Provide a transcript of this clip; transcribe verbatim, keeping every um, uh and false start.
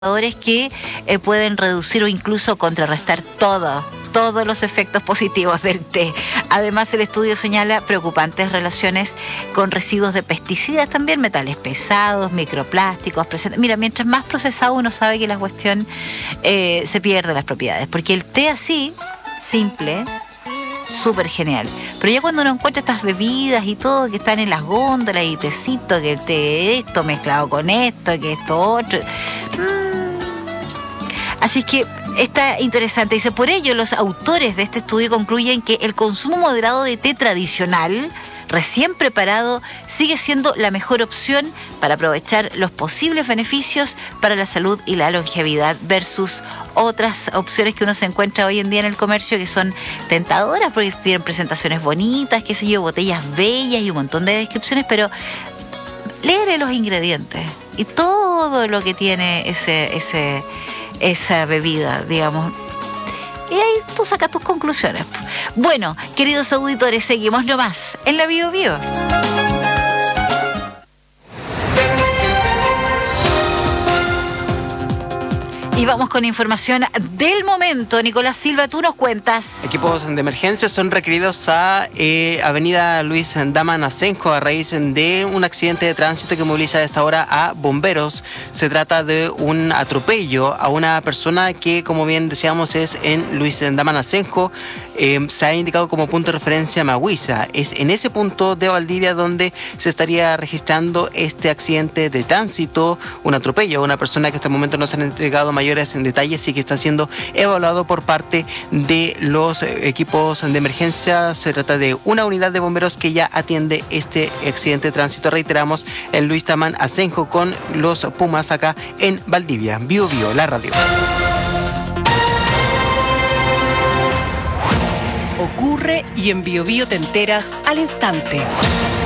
que eh, pueden reducir o incluso contrarrestar todo, todos los efectos positivos del té. Además, el estudio señala preocupantes relaciones con residuos de pesticidas, también metales pesados, microplásticos presentes. Mira, mientras más procesado uno sabe que la cuestión eh, se pierde las propiedades, porque el té así, simple, súper genial. Pero ya cuando uno encuentra estas bebidas y todo que están en las góndolas y tecito, que té esto mezclado con esto, que esto otro. Mmm. Así es que está interesante. Dice, por ello los autores de este estudio concluyen que el consumo moderado de té tradicional, recién preparado, sigue siendo la mejor opción para aprovechar los posibles beneficios para la salud y la longevidad versus otras opciones que uno se encuentra hoy en día en el comercio que son tentadoras porque tienen presentaciones bonitas, qué sé yo, botellas bellas y un montón de descripciones, pero léele los ingredientes y todo lo que tiene ese, ese, esa bebida, digamos. Y ahí tú sacas tus conclusiones. Bueno, queridos auditores, seguimos nomás en la Bio Bio. Y vamos con información del momento. Nicolás Silva, tú nos cuentas. Equipos de emergencia son requeridos a eh, Avenida Luis Daman Asenjo a raíz de un accidente de tránsito que moviliza a esta hora a bomberos. Se trata de un atropello a una persona que, como bien decíamos, es en Luis Daman Asenjo. Eh, se ha indicado como punto de referencia Maguiza. Es en ese punto de Valdivia donde se estaría registrando este accidente de tránsito, un atropello a una persona que hasta el momento no se han entregado mayores en detalles y que está siendo evaluado por parte de los equipos de emergencia. Se trata de una unidad de bomberos que ya atiende este accidente de tránsito, reiteramos, en Luis Daman Asenjo con los Pumas acá en Valdivia. Bio Bio, la radio. Ocurre y en Bio Bio te enteras al instante.